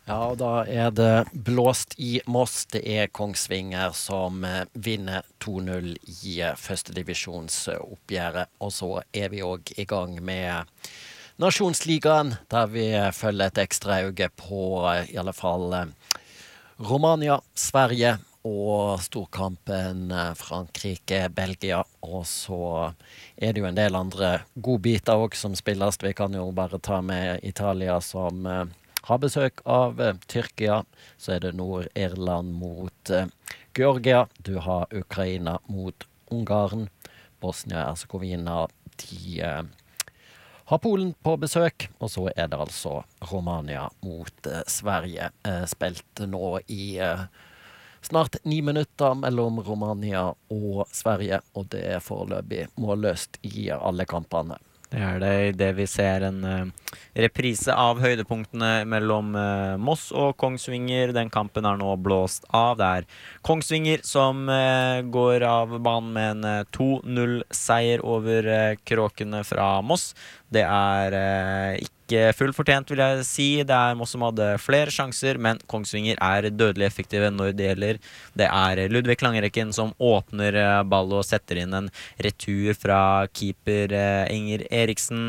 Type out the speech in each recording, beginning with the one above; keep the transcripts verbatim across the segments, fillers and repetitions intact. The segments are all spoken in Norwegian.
Ja, og da er det blåst i Moss. Det er Kongsvinger som eh, vinner to null i eh, førstedivisjonsoppgjøret. Og så er vi òg i gang med Nasjonsligaen, der vi eh, følger et ekstra øye på eh, i alle fall eh, Romania, Sverige og storkampen eh, Frankrike-Belgia. Og så er det jo en del andre godbiter òg som spilles. Vi kan jo bare ta med Italia som eh, har besøk av eh, Tyrkia. Så er det Nord-Irland mot eh, Georgia. Du har Ukraina mot Ungarn. Bosnia-Herzegovina, de eh, har Polen på besøk. Og så er det altså Romania mot eh, Sverige. Eh, spilt nå i eh, snart ni minutter mellom Romania og Sverige. Og det er foreløpig målløst i alle kampene. Det er det i det vi ser en uh, reprise av høydepunktene mellom uh, Moss og Kongsvinger. Den kampen er nå blåst av. Det er Kongsvinger som uh, går av banen med en uh, to null-seier over uh, kråkene fra Moss. Det er uh, ikke fullt fortjent, vil jeg si. Det er Moss som hadde flere sjanser, men Kongsvinger er dødelig effektive når det gjelder. Det er Ludvig Langerekken som åpner uh, ball og setter inn en retur fra keeper uh, Inger Eriksen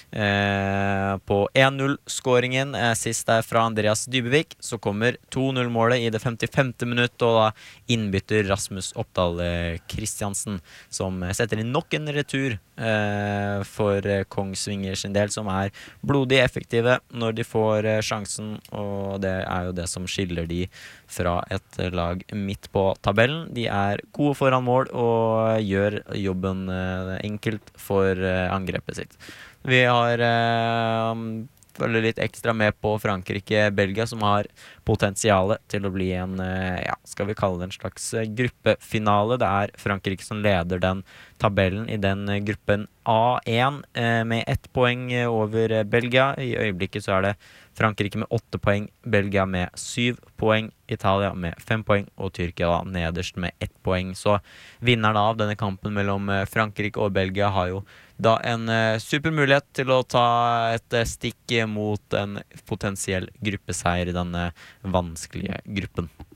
uh, på en null-skåringen. Uh, sist er fra Andreas Dybevik. Så kommer to null-målet i det femtifemte minutt, og da innbytter Rasmus Oppdal Kristiansen, som uh, setter inn nok en retur uh, for uh, Kongsvinger sin del, som er blodig effektive når de får uh, sjansen, og det er jo det som skiller de fra et uh, lag midt på tabellen. De er gode foran mål og gjør jobben uh, enkelt for uh, angrepet sitt. Vi har uh, følger litt ekstra med på Frankrike-Belgia, som har potensialet til å bli en, ja, skal vi kalle det en slags gruppefinale. Det er Frankrike som leder den tabellen i den gruppen A én med ett poeng over Belgia. I øyeblikket så er det Frankrike med åtte poeng, Belgia med syv poeng, Italia med fem poeng og Tyrkia da nederst med ett poeng. Så vinneren av denne kampen mellom Frankrike og Belgia har jo da en uh, super mulighet til å ta et uh, stikk mot en potensiell gruppeseier i denne vanskelige gruppen.